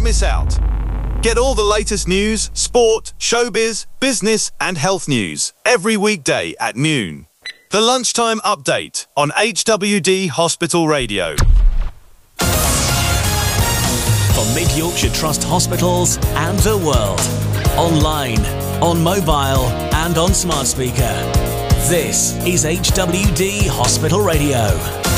miss out. Get all the latest news, sport, showbiz, business and health news every weekday at noon. The Lunchtime Update on HWD Hospital Radio. For Mid-Yorkshire Trust hospitals and the world. Online, on mobile and on smart speaker. This is HWD Hospital Radio.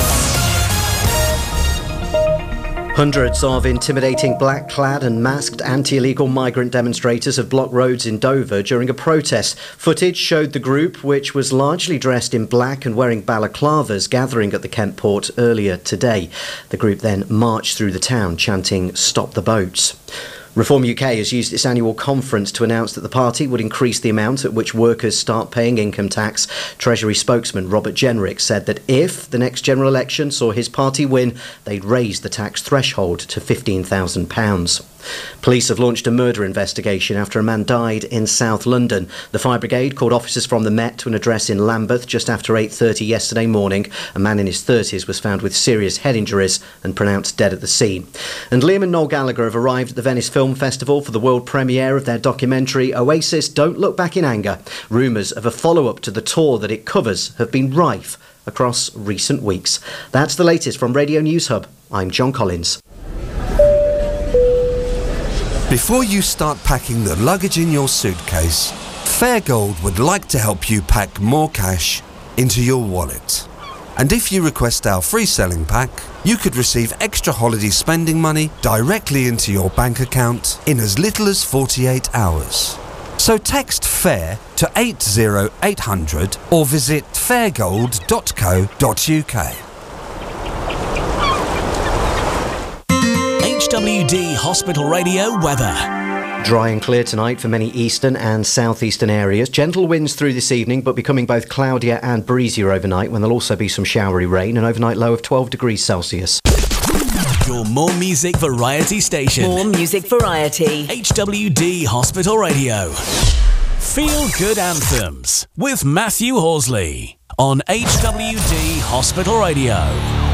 Hundreds of intimidating black-clad and masked anti-illegal migrant demonstrators have blocked roads in Dover during a protest. Footage showed the group, which was largely dressed in black and wearing balaclavas, gathering at the Kent port earlier today. The group then marched through the town, chanting "Stop the boats." Reform UK has used its annual conference to announce that the party would increase the amount at which workers start paying income tax. Treasury spokesman Robert Jenrick said that if the next general election saw his party win, they'd raise the tax threshold to £15,000. Police have launched a murder investigation after a man died in South London. The fire brigade called officers from the Met to an address in Lambeth just after 8:30 yesterday morning. A man in his 30s was found with serious head injuries and pronounced dead at the scene. And Liam and Noel Gallagher have arrived at the Venice Film Festival for the world premiere of their documentary Oasis Don't Look Back in Anger. Rumours of a follow-up to the tour that it covers have been rife across recent weeks. That's the latest from Radio News Hub. I'm John Collins. Before you start packing the luggage in your suitcase, Fairgold would like to help you pack more cash into your wallet. And if you request our free selling pack, you could receive extra holiday spending money directly into your bank account in as little as 48 hours. So text FAIR to 80800 or visit fairgold.co.uk. HWD Hospital Radio weather. Dry and clear tonight for many eastern and southeastern areas. Gentle winds through this evening, but becoming both cloudier and breezier overnight, when there'll also be some showery rain. An overnight low of 12 degrees Celsius. Your More Music Variety station. More Music Variety. HWD Hospital Radio. Feel Good Anthems with Matthew Horsley on HWD Hospital Radio.